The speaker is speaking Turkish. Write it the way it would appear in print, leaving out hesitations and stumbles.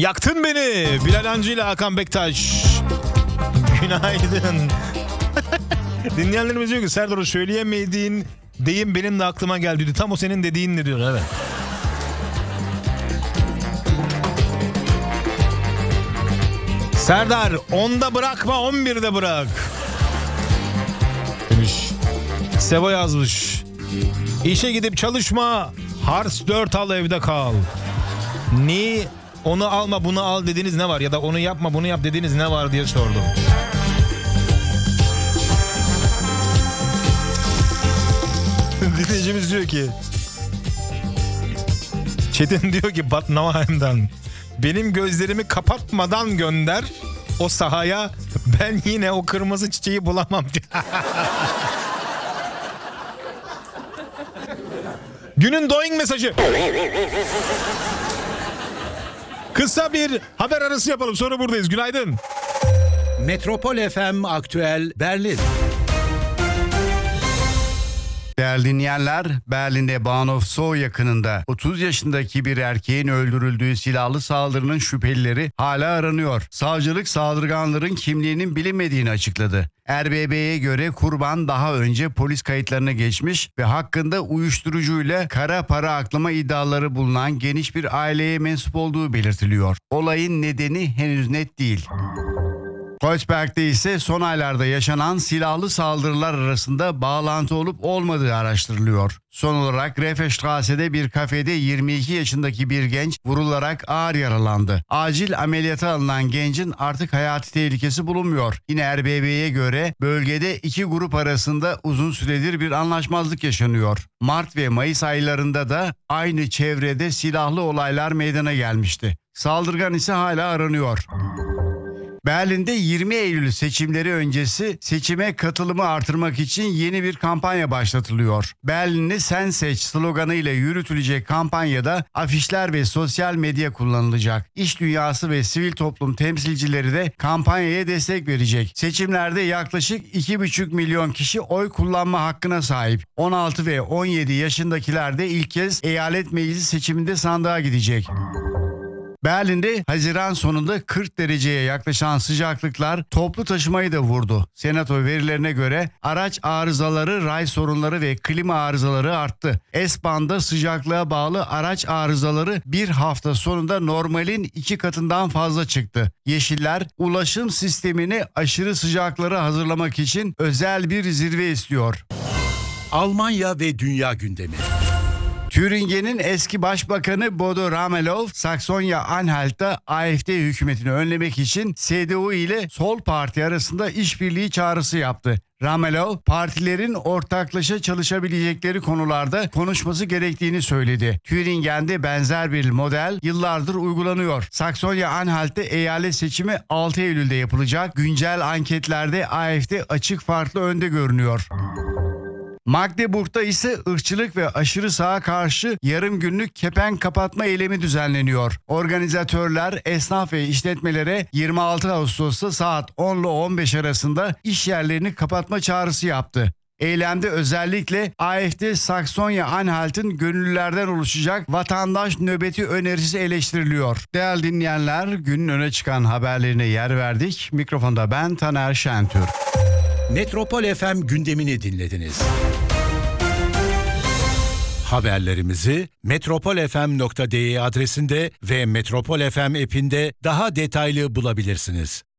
Yaktın beni. Bilal Hancı ile Hakan Bektaş. Günaydın. Dinleyenlerimiz diyor ki Serdar'ı söyleyemediğin deyim benim de aklıma geldi. Tam o senin dediğin ne diyor, evet. Serdar 10'da bırakma 11'de bırak demiş. Sevo yazmış. İşe gidip çalışma, Hars 4 al evde kal. Ni onu alma bunu al dediğiniz ne var? Ya da onu yapma bunu yap dediğiniz ne var diye sordum. Dinleyicimiz diyor ki, Çetin diyor ki Bad Nauheim'den, benim gözlerimi kapatmadan gönder o sahaya, ben yine o kırmızı çiçeği bulamam. Günün Doing mesajı. Kısa bir haber arası yapalım, sonra buradayız. Günaydın. Metropol FM Aktüel Berlin. Değerli dinleyenler, Berlin'de Bahnhof-Zoo yakınında 30 yaşındaki bir erkeğin öldürüldüğü silahlı saldırının şüphelileri hala aranıyor. Savcılık saldırganların kimliğinin bilinmediğini açıkladı. RBB'ye göre kurban daha önce polis kayıtlarına geçmiş ve hakkında uyuşturucuyla kara para aklama iddiaları bulunan geniş bir aileye mensup olduğu belirtiliyor. Olayın nedeni henüz net değil. Kreuzberg'de ise son aylarda yaşanan silahlı saldırılar arasında bağlantı olup olmadığı araştırılıyor. Son olarak Refestrasse'de bir kafede 22 yaşındaki bir genç vurularak ağır yaralandı. Acil ameliyata alınan gencin artık hayati tehlikesi bulunmuyor. Yine RBB'ye göre bölgede iki grup arasında uzun süredir bir anlaşmazlık yaşanıyor. Mart ve Mayıs aylarında da aynı çevrede silahlı olaylar meydana gelmişti. Saldırgan ise hala aranıyor. Berlin'de 20 Eylül seçimleri öncesi seçime katılımı artırmak için yeni bir kampanya başlatılıyor. Berlin'i sen seç sloganıyla yürütülecek kampanyada afişler ve sosyal medya kullanılacak. İş dünyası ve sivil toplum temsilcileri de kampanyaya destek verecek. Seçimlerde yaklaşık 2,5 milyon kişi oy kullanma hakkına sahip. 16 ve 17 yaşındakiler de ilk kez eyalet meclisi seçiminde sandığa gidecek. Berlin'de Haziran sonunda 40 dereceye yaklaşan sıcaklıklar toplu taşımayı da vurdu. Senato verilerine göre araç arızaları, ray sorunları ve klima arızaları arttı. S-Bahn'da sıcaklığa bağlı araç arızaları bir hafta sonunda normalin 2 katından fazla çıktı. Yeşiller ulaşım sistemini aşırı sıcaklara hazırlamak için özel bir zirve istiyor. Almanya ve dünya gündemi. Thüringen'in eski başbakanı Bodo Ramelow, Saksonya-Anhalt'ta AfD hükümetini önlemek için CDU ile Sol Parti arasında işbirliği çağrısı yaptı. Ramelow, partilerin ortaklaşa çalışabilecekleri konularda konuşması gerektiğini söyledi. Thüringen'de benzer bir model yıllardır uygulanıyor. Saksonya-Anhalt'te eyalet seçimi 6 Eylül'de yapılacak. Güncel anketlerde AfD açık farklı önde görünüyor. Magdeburg'da ise ırkçılık ve aşırı sağa karşı yarım günlük kepenk kapatma eylemi düzenleniyor. Organizatörler esnaf ve işletmelere 26 Ağustos'ta saat 10 ile 15 arasında iş yerlerini kapatma çağrısı yaptı. Eylemde özellikle AfD Saksonya-Anhalt'ın gönüllülerden oluşacak vatandaş nöbeti önerisi eleştiriliyor. Değerli dinleyenler, günün öne çıkan haberlerine yer verdik. Mikrofonda ben Taner Şentürk. Metropol FM gündemini dinlediniz. Haberlerimizi metropolfm.de adresinde ve Metropol FM app'inde daha detaylı bulabilirsiniz.